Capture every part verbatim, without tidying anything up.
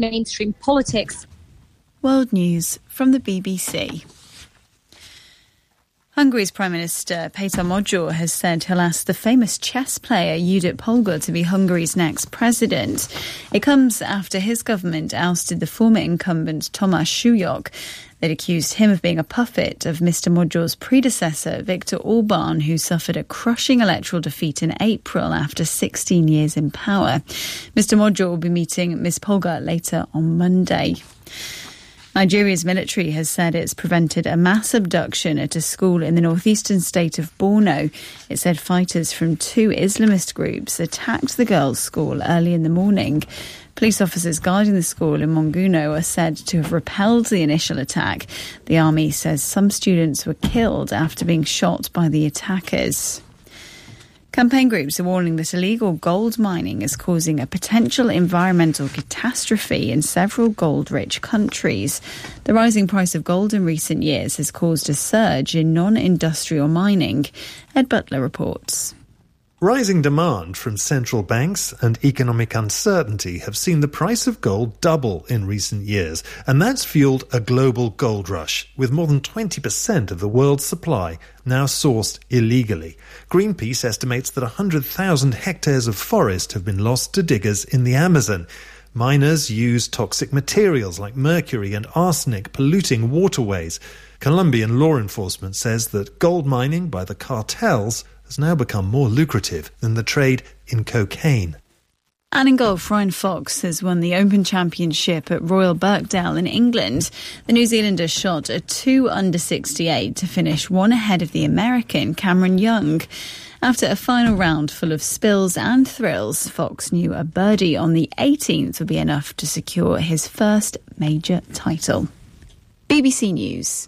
mainstream politics. World News from the B B C. Hungary's Prime Minister Péter Magyar has said he'll ask the famous chess player Judit Polgar to be Hungary's next president. It comes after his government ousted the former incumbent Tamás Súlyog. They'd accused him of being a puppet of Mister Magyar's predecessor, Viktor Orbán, who suffered a crushing electoral defeat in April after sixteen years in power. Mister Magyar will be meeting Miz Polgar later on Monday. Nigeria's military has said it's prevented a mass abduction at a school in the northeastern state of Borno. It said fighters from two Islamist groups attacked the girls' school early in the morning. Police officers guarding the school in Monguno are said to have repelled the initial attack. The army says some students were killed after being shot by the attackers. Campaign groups are warning that illegal gold mining is causing a potential environmental catastrophe in several gold-rich countries. The rising price of gold in recent years has caused a surge in non-industrial mining. Ed Butler reports. Rising demand from central banks and economic uncertainty have seen the price of gold double in recent years, and that's fueled a global gold rush, with more than twenty percent of the world's supply now sourced illegally. Greenpeace estimates that one hundred thousand hectares of forest have been lost to diggers in the Amazon. Miners use toxic materials like mercury and arsenic, polluting waterways. Colombian law enforcement says that gold mining by the cartels has now become more lucrative than the trade in cocaine. And in golf, Ryan Fox has won the Open Championship at Royal Birkdale in England. The New Zealander shot a two under sixty-eight to finish one ahead of the American Cameron Young. After a final round full of spills and thrills, Fox knew a birdie on the eighteenth would be enough to secure his first major title. B B C News.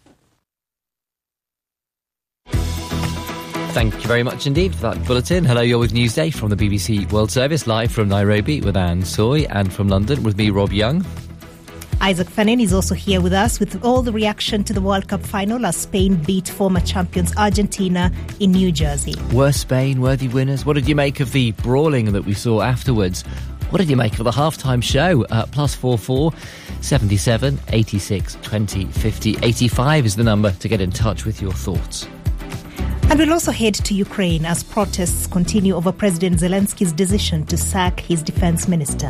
Thank you very much indeed for that bulletin. Hello, you're with Newsday from the B B C World Service, live from Nairobi with Anne Soy, and from London with me, Rob Young. Isaac Fanin is also here with us with all the reaction to the World Cup final as Spain beat former champions Argentina in New Jersey. Were Spain worthy winners? What did you make of the brawling that we saw afterwards? What did you make of the halftime show? Uh, plus four four, seventy-seven, eighty-six, twenty, fifty, eighty-five is the number to get in touch with your thoughts. And we'll also head to Ukraine as protests continue over President Zelensky's decision to sack his defense minister.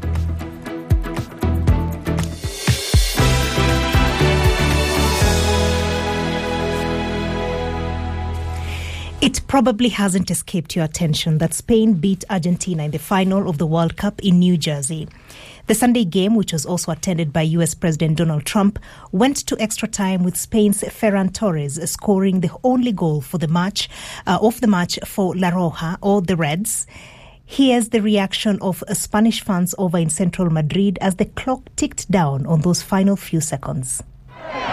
It probably hasn't escaped your attention that Spain beat Argentina in the final of the World Cup in New Jersey. The Sunday game, which was also attended by U S President Donald Trump, went to extra time with Spain's Ferran Torres scoring the only goal for the match, uh, of the match for La Roja, or the Reds. Here's the reaction of Spanish fans over in central Madrid as the clock ticked down on those final few seconds.